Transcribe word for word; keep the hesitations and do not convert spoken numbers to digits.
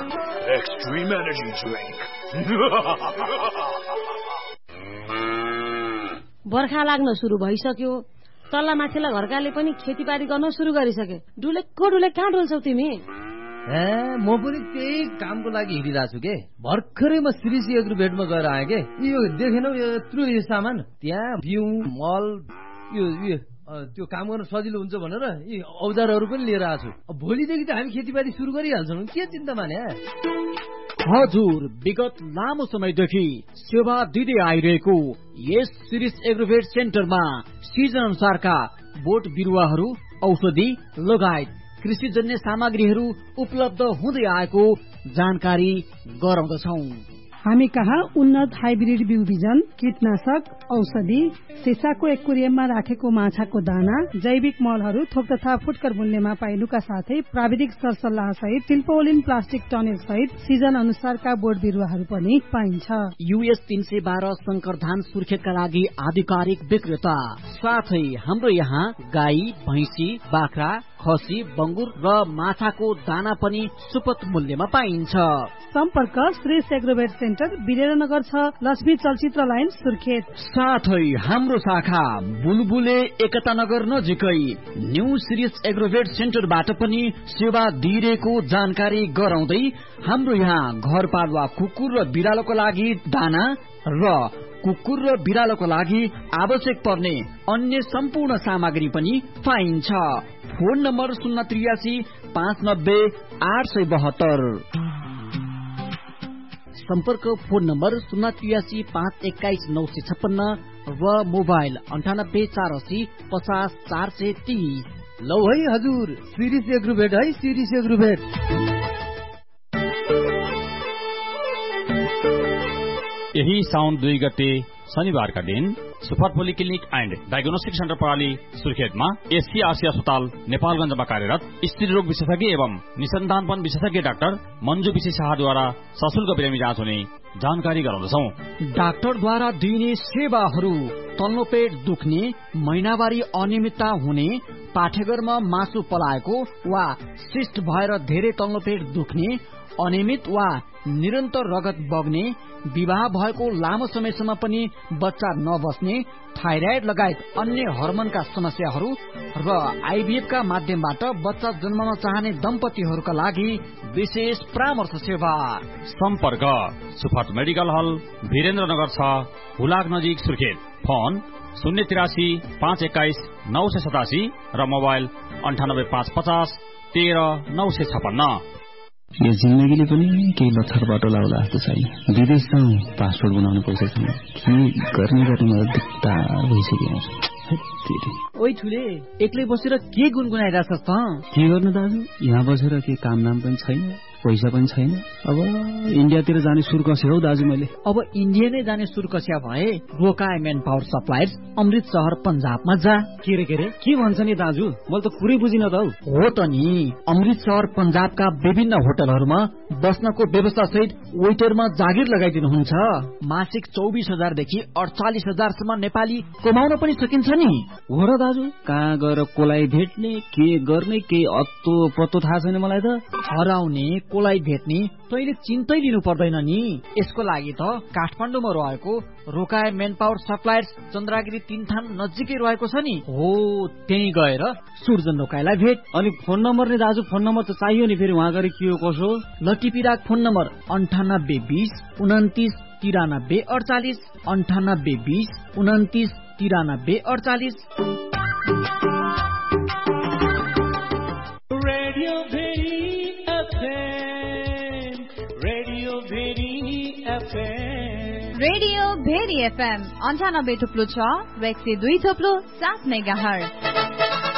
Extreme Energy Drink. बर्खा लाग्न सुरु भइसक्यो। तल्ला माथिल्ला घरकाले पनि खेतीपाती गर्न सुरु गरिसके। डुलेको डुले कहाँ डुल्छौ तिमी? ए म पनि त्यही कामको लागि हिँडिरहेको छु के। भर्खरै म श्रीसी एग्रोभेटमा गएर आएँ के। यो देखेनौ यत्रो यो सामान, त्यहाँ बिउ मल यो यो त्यो काम गर्न सजिलो हुन्छ भनेर यी औजारहरू पनि लिएर आएको छु। भोलिदेखि त हामी खेतीपाती सुरु गरिहाल्छौँ, के चिन्ता माने। हजुर, विगत लामो समयदेखि सेवा दिँदै आइरहेको यस सिरिस एग्रोभेट सेन्टरमा सिजन अनुसारका बोट बिरुवाहरू, औषधि लगायत कृषिजन्य सामग्रीहरू उपलब्ध हुँदै आएको जानकारी गराउँदछौँ। हामी कहाँ उन्नत हाइब्रिड बिउ बिजन, कीटनाशक, औषधि, सिसाको एक्वेरियममा राखेको माछाको दाना, जैविक मलहरू थोक तथा फुटकर मूल्यमा पाइनुका साथै प्राविधिक सरसल्लाह सहित टिल्पोलिन प्लास्टिक टनेल सहित सिजन अनुसारका बोट बिरुवाहरू पनि पाइन्छ। युएस तीन सय बाह्र शंकर धान सुर्खेतका लागि आधिकारिक विक्रेता। साथै हाम्रो यहाँ गाई, भैंसी, बाख्रा, खसी, बंगुर र माछाको दाना पनि सुपथ मूल्यमा पाइन्छ। सम्पर्क श्री एग्रोभेट सेन्टर, वीरेन्द्रनगर छ, लक्ष्मी चलचित्र लाइन, सुर्खेत। साथै हाम्रो शाखा बुलबुले एकता नगर नजिकै न्यू सिरिस एग्रोभेट सेन्टरबाट पनि सेवा दिइरहेको जानकारी गराउँदै हाम्रो यहाँ घरपालुवा कुकुर र बिरालोको लागि दाना र कुकुर र बिरालोको लागि आवश्यक पर्ने अन्य सम्पूर्ण सामग्री पनि पाइन्छ। फोन नम्बर शून्य त्रियासी पाँच नब्बे आठ सय बहत्तर। सम्पर्क फोन नम्बर शून्य त्रियासी पाँच एक्काइस नौ सय छप्पन्न र मोबाइल अन्ठानब्बे चार असी पचास चार सय तीस। लौ है हजुर, सिरिस एग्रोभेट है, सिरिस एग्रोभेट। यही साउन दुई गते शनिबारका दिन super polyclinic and diagnostic centre प्रणाली सुर्खेतमा एससीआरसी अस्पताल नेपालगञ्जमा कार्यरत स्त्री रोग विशेषज्ञ एवं निसन्तानपन विशेषज्ञ डाक्टर मन्जु विशेष शाहद्वारा सशुल्क बिरामी जाँच हुने जानकारी गराउँदछौ। डाक्टरद्वारा दिइने सेवाहरू तल्लो पेट दुख्ने, महिनावारी अनियमितता हुने, पाठेघरमा मासु पलाएको वा सिस्ट भएर धेरै तल्लो पेट दुख्ने, अनियमित वा निरन्तर रगत बग्ने, विवाह भएको लामो समयसम्म पनि बच्चा नबस्ने, थाइराइड लगायत अन्य हर्मोनका समस्याहरू र आइभीएफ का माध्यमबाट बच्चा जन्माउन चाहने दम्पतिहरूका लागि विशेष परामर्श सेवा। सम्पर्क सुफट मेडिकल हल, वीरेन्द्रनगर छ, हुलाक नजिक, सुर्खेत। फोन शून्य तिरासी पाँच एक्काइस नौ सय सतासी र मोबाइल अन्ठानब्बे पाँच पचास तेह्र नौ सय छपन्न। यो जिन्दगीले पनि केही लथर बाटो लाउला जस्तो छैन। विदेश जाउँ, पासपोर्ट बनाउनु पर्छ, के गर्ने गर्ने मलाई दिक्कत भइसक्यो। ओइ ठुले, एक्लै बसेर के गुनगुनाइरहेछस् त? के गर्नु दाजु, यहाँ बसेर के काम नाम पनि छैन, पैसा पनि छैन। अब इन्डियातिर जाने सुर कस्यो हौ दाजु मैले। अब इन्डिया नै जाने सुर कस्या भए रोकाए मेन पावर सप्लायर्स, अमृत शहर पन्जाबमा जा। के रे के रे के भन्छ नि दाजु, मैले त कुरै बुझिन त। हो त नि, अमृत शहर पन्जाबका विभिन्न होटलहरूमा बस्नको व्यवस्था सहित वेटरमा जागिर लगाइदिनुहुन्छ। मासिक चौबिस हजार देखि अडचालिस हजारसम्म नेपाली कमाउन पनि सकिन्छ नि। हो र दाजु, कहाँ गएर कोलाई भेट्ने, के गर्ने, के अत्तो पत्तो थाहा छैन मलाई त। हराउने, कोलाई भेट्ने तैले चिन्तै लिनु पर्दैन नि। यसको लागि त काठमाडौँमा रहेको रोकाए मेन पावर सप्लायर्स चन्द्रागिरी तीन थान नजिकै रहेको छ नि। हो, त्यही गएर सूर्जन रोकाएलाई भेट। अनि फोन नम्बर नि दाजु, फोन नम्बर त चाहियो नि, फेरि वहाँ गएर के हो कसो। लटिपिराक फोन नम्बर अन्ठानब्बे बिस उन्तिस तिरानब्बे अडचालिस, अन्ठानब्बे बिस उन्तिस तिरानब्बे अडचालिस। रेडियो भेरी एफएम अन्ठानब्बे थुप्लो छ र एक सय दुई थुप्लो सात मेगा हर्ज।